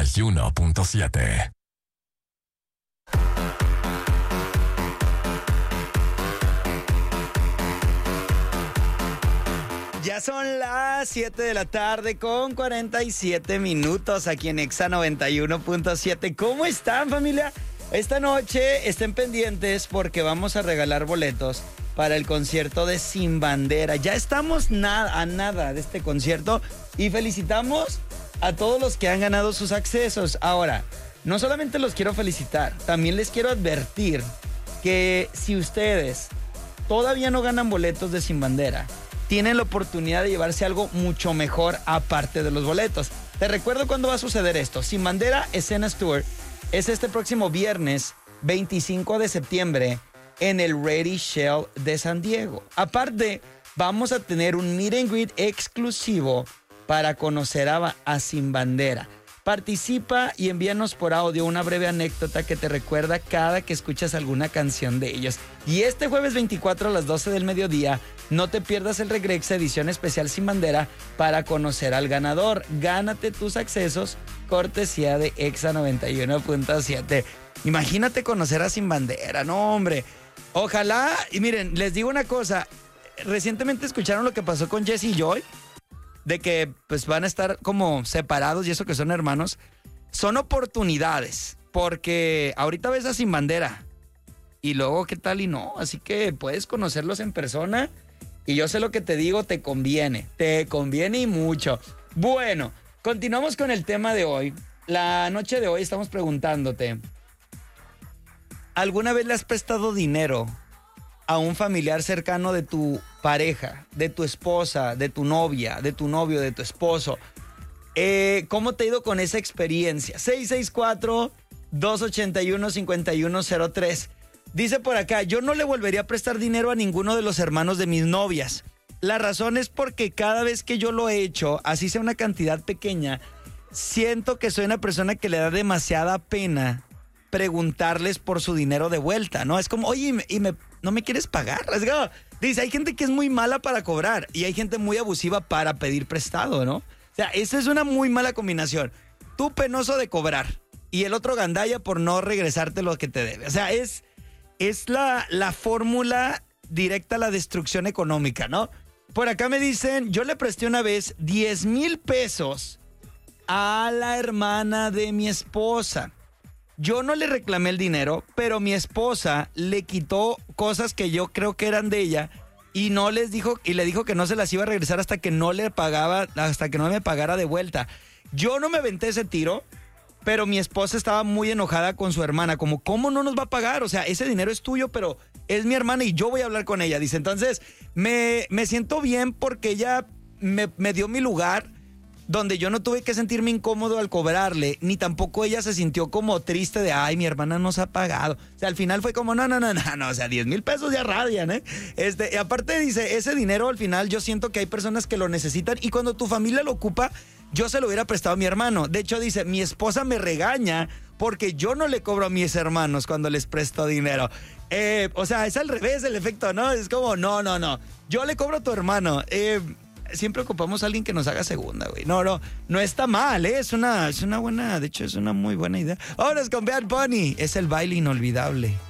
91.7. Ya son las 7 de la tarde con 47 minutos aquí en Exa 91.7. ¿Cómo están, familia? Esta noche estén pendientes porque vamos a regalar boletos para el concierto de Sin Bandera. Ya estamos a nada de este concierto y felicitamos a todos los que han ganado sus accesos. Ahora, no solamente los quiero felicitar, también les quiero advertir que si ustedes todavía no ganan boletos de Sin Bandera, tienen la oportunidad de llevarse algo mucho mejor aparte de los boletos. Te recuerdo cuándo va a suceder esto. Sin Bandera Escenas Tour es este próximo viernes 25 de septiembre en el Ready Shell de San Diego. Aparte, vamos a tener un meet and greet exclusivo para conocer a Sin Bandera. Participa y envíanos por audio una breve anécdota que te recuerda cada que escuchas alguna canción de ellos. Y este jueves 24 a las 12 del mediodía, no te pierdas el Regrexa edición especial Sin Bandera para conocer al ganador. Gánate tus accesos, cortesía de Exa 91.7. Imagínate conocer a Sin Bandera, no hombre. Ojalá, y miren, les digo una cosa. Recientemente escucharon lo que pasó con Jesse y Joy, de que pues van a estar como separados y eso que son hermanos. Son oportunidades, porque ahorita ves a Sin Bandera y luego qué tal y no, así que puedes conocerlos en persona y yo sé lo que te digo, te conviene y mucho. Bueno, continuamos con el tema de hoy. La noche de hoy estamos preguntándote, ¿alguna vez le has prestado dinero a un familiar cercano de tu pareja, de tu esposa, de tu novia, de tu novio, de tu esposo? ¿Cómo te ha ido con esa experiencia? 664-281-5103. Dice por acá, yo no le volvería a prestar dinero a ninguno de los hermanos de mis novias. La razón es porque cada vez que yo lo he hecho, así sea una cantidad pequeña, siento que soy una persona que le da demasiada pena preguntarles por su dinero de vuelta, ¿no? Es como, oye, ¿no me quieres pagar? Dice, hay gente que es muy mala para cobrar y hay gente muy abusiva para pedir prestado, ¿no? O sea, esa es una muy mala combinación. Tú penoso de cobrar y el otro gandalla por no regresarte lo que te debe. O sea, es la fórmula directa a la destrucción económica, ¿no? Por acá me dicen, yo le presté una vez 10,000 pesos a la hermana de mi esposa. Yo no le reclamé el dinero, pero mi esposa le quitó cosas que yo creo que eran de ella y le dijo que no se las iba a regresar hasta que no me pagara de vuelta. Yo no me aventé ese tiro, pero mi esposa estaba muy enojada con su hermana, como, ¿cómo no nos va a pagar? O sea, ese dinero es tuyo, pero es mi hermana y yo voy a hablar con ella. Dice, entonces, me siento bien porque ella me dio mi lugar, donde yo no tuve que sentirme incómodo al cobrarle, ni tampoco ella se sintió como triste de, ay, mi hermana nos ha pagado. O sea, al final fue como, no, o sea, 10,000 pesos ya radian, ¿eh? Y aparte dice, ese dinero al final yo siento que hay personas que lo necesitan y cuando tu familia lo ocupa, yo se lo hubiera prestado a mi hermano. De hecho, dice, mi esposa me regaña porque yo no le cobro a mis hermanos cuando les presto dinero. O sea, es al revés el efecto, ¿no? Es como, no, yo le cobro a tu hermano. Siempre ocupamos a alguien que nos haga segunda, güey. No está mal, ¿eh? Es una buena, de hecho es una muy buena idea. Ahora es con Bad Bunny, es el baile inolvidable.